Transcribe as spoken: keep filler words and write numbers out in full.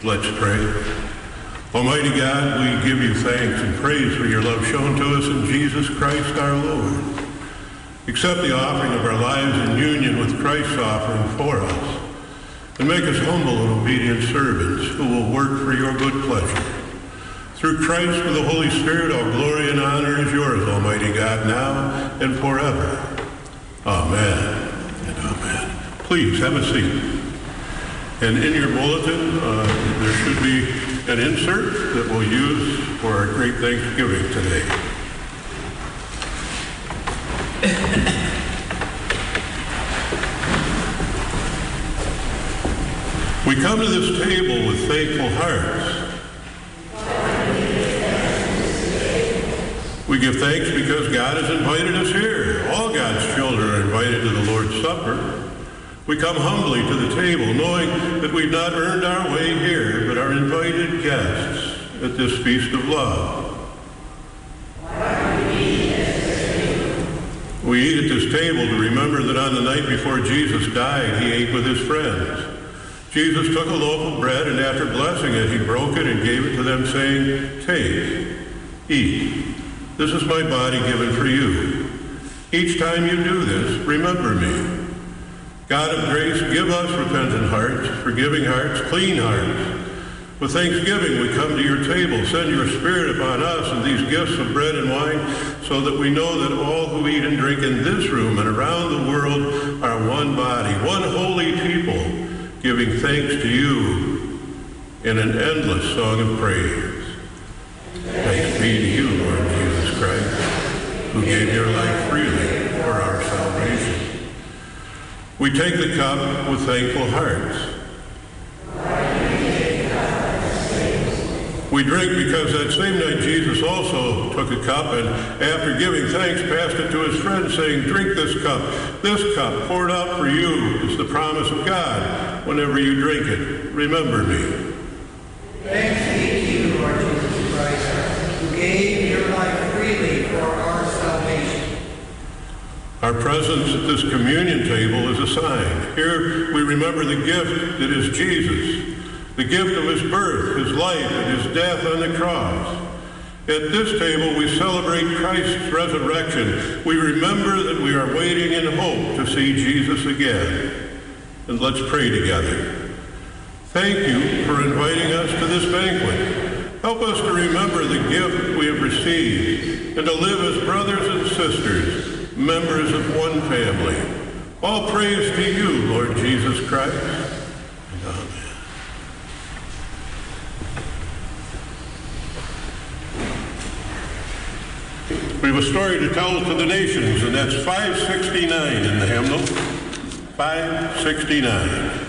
Let's pray. Almighty God, we give you thanks and praise for your love shown to us in Jesus Christ our Lord. Accept the offering of our lives in union with Christ's offering for us, and make us humble and obedient servants who will work for your good pleasure. Through Christ, with the Holy Spirit, all glory and honor is yours, Almighty God, now and forever. Amen and amen. Please have a seat. And in your bulletin, uh, there should be an insert that we'll use for our great Thanksgiving today. We come to this table with thankful hearts. We give thanks because God has invited us here. All God's children are invited to the Lord's Supper. We come humbly to the table, knowing that we've not earned our way here, but are invited guests at this feast of love. We eat at this table to remember that on the night before Jesus died, he ate with his friends. Jesus took a loaf of bread, and after blessing it, he broke it and gave it to them, saying, "Take, eat. This is my body given for you. Each time you do this, remember me." God of grace, give us repentant hearts, forgiving hearts, clean hearts. With thanksgiving, we come to your table. Send your Spirit upon us and these gifts of bread and wine, so that we know that all who eat and drink in this room and around the world are one body, one holy people, giving thanks to you in an endless song of praise. Thanks be to you, Lord Jesus Christ, who gave your life freely for our salvation. We take the cup with thankful hearts. We drink because that same night Jesus also took a cup and after giving thanks passed it to his friends, saying, "Drink this cup. This cup poured out for you is the promise of God. Whenever you drink it, remember me." Thanks be to you, Lord Jesus Christ, who gave your life freely for our salvation. Our presence at this communion table is a sign. Here we remember the gift that is Jesus, the gift of his birth, his life, and his death on the cross. At this table we celebrate Christ's resurrection. We remember that we are waiting in hope to see Jesus again. And let's pray together. Thank you for inviting us to this banquet. Help us to remember the gift we have received and to live as brothers and sisters, members of one family. All praise to you, Lord Jesus Christ. And amen. We have a story to tell to the nations, and that's five sixty-nine in the hymnal. five sixty-nine.